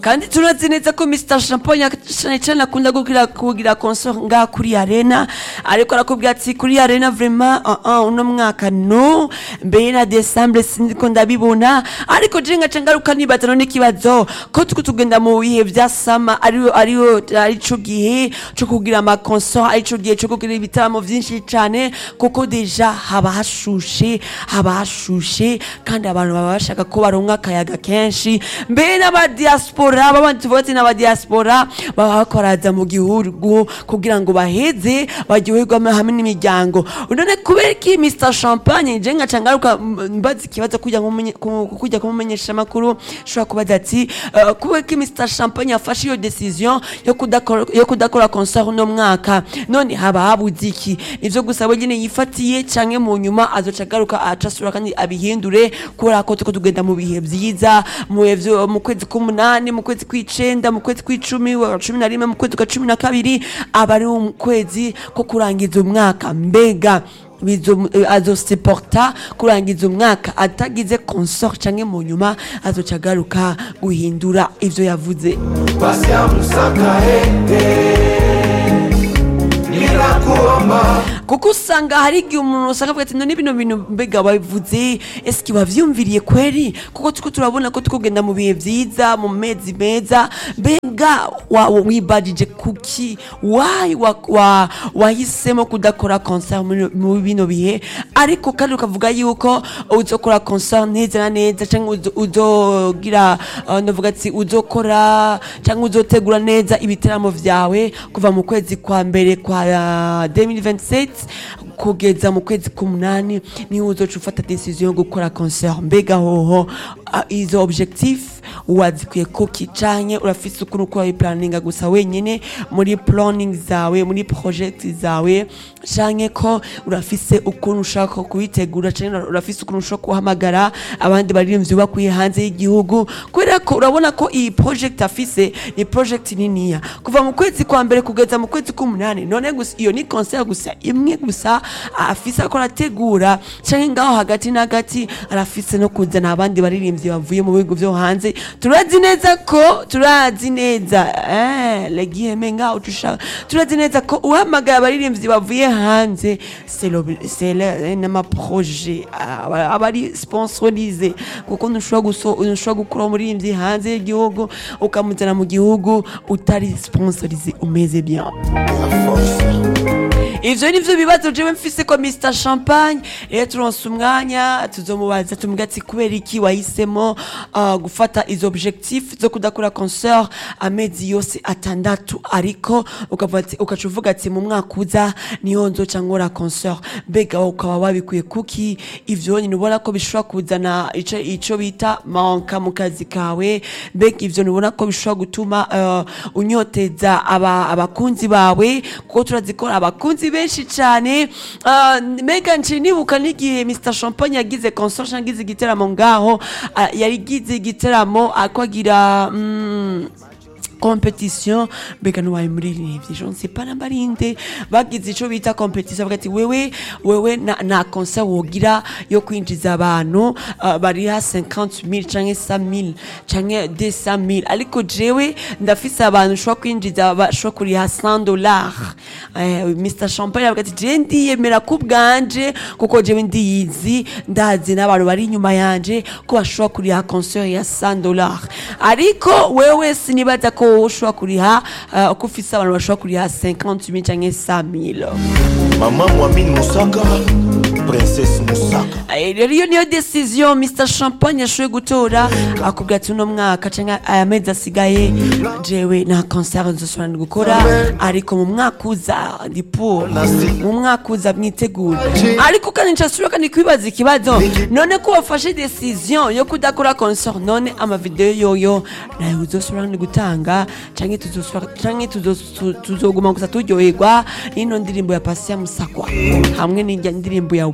kandi turazi neza ko Mr Champagne cyane akunda kugira concert nga kuri arena ariko arakubwira ati kuri arena vraiment uno mwaka no mbere na December sindiko ndabibona ariko je ngaca ngaruka nibaza none kibazo ko tugenda mu bihe vya sama arico gihe cyo kugira ama concert arico gihe cyo kugira ibitaramo vyinshi cyane kuko deja haba hashushe kandi abantu baba bashaka ko baronka akayaga kenshi mbere n'aba diaspora babandi vote n'aba diaspora baba bakoraza mu gihugu kugira ngo baheze baryoherwe hamwe n'imiryango none kubera ki Mr Champagne je ngaca ngaruka mbazi kibazo kujya kumumenyesha makuru shobora kubaza ati kubera ki Mr Champagne yafashe iyo decision yo kudakora concert no mwaka none haba habuze iki ivyo gusa we nyene yifatiye canke mu nyuma azoca garuka acasura kandi abihindure kubera ko tugenda mu bihe vyiza mu kwezi k'umunani mu kwezi kw'icenda mu kwezi kw'icumi wa 11 mu kwezi kwa 12 abari mu kwezi ko kurangiza umwaka mbega azosuporta kurangiza umwaka atagize concert canke mu nyuma azoca garuka guhindura ivyo yavuze kuko usanga hari igihe umuntu usanga avuga ati none bino bintu mbega babivuze eski bavyumviriye kweri kuko tuko turabona ko tukugenda mu bihe vyiza mu mezi meza mbega wibajije kuki wahisemo kudakora concert mu bino bihe ariko kandi ukavuga yuko uzokora concert neza na neza cyangwa uzogira ndavuga ati uzokora cyangwa uzotegura neza ibitaramo vyawe kuva mu kwezi kwa mbere kwa 2027 kugeza mu kwezi k'umunani niho uzoca ufata decision yo gukora concert mbega hoho izo objectif wazikuye kuki canke urafise ukuntu ukora planning gusa wenyene muri planning zawe muri project zawe canke ko urafise ukuntu ushaka kubitegura canke urafise ukuntu ushaka kuhamagara abandi baririmbyi bakuye hanze y'igihugu kubera ko urabona ko iyi project afise ni project niniya kuva mu kwezi kwa mbere kugeza mu kwezi k'umunani none gusa iyo ni concert gusa imwe gusa afise akora tegura canke ngaho hagati na hagati arafise no kuzana abandi baririmbyi bavuye mu bigo vyo hanze turazi neza legieme ngaho turazi neza ko uhamagara abaririmbyi bavuye hanze c'est n'ama projet abari sponsorisé kuko ntushobora gukora umuririmbyi hanze y'igihugu ukamuzana mu gihugu utari sponsorisé umeze bien ivyo nivyo bibazo jewe mfise ko Mr Champagne rero turonse umwanya tuzomubaza tumubwira ati kubera iki wahisemo gufata izo objectif zo kudakora concert amezi yose atandatu ariko ukacuvuga ati mu mwaka uza niho nzoca nkora concert mbega ukaba wabikuye kuki ivyo nibona ko bishobora kuzana ico bita manka mu kazi kawe mbega ivyo nibona ko bishobora gutuma unyoteza abakunzi bawe kuko turazikora abakunzi benshi cyane Megan nibuka n'igihe Mr Champagne yagize concert yagize igiteramo ngaho yarigize igiteramo akwagira competition bega no wayi muri rivye je ne sais pas nambarinde bagize ico bita competition bagati wewe na concert wogira yo kwinjiza abantu bari ha 50,000 canke 100,000 canke 200,000 ariko jewe ndafise abantu shwa kwinjiza shwa kuri ha $100 Mr Champagne bagati je ndiyemera kubganje kuko jewe ndiyizi ndazi n'abantu bari inyuma yanje ko bashwa kuri ha concert ya $100 ariko wewe sinibaza ko ushobora kuriha uko ufise abantu bashobora kuriha 50,000 canke 100,000 Mama Mwamini Musaka Princess Musaka rero niyo decision Mr Champagne yashoboye gutora akubwira ati uno mwaka canke aya mezi asigaye jewe na concert nzosubira gukora ariko mu mwaka uza ndipo mu mwaka uza mwitegura ariko kandi ncasubira kandi kwibaza ikibazo none ko wafashe decision yo kudakora concert none ama video yoyo nayo uzosubira gutanga canke tuzoguma gusa turyoherwa ino ndirimbo ya Patient Musakwa hamwe n'indirimbo ya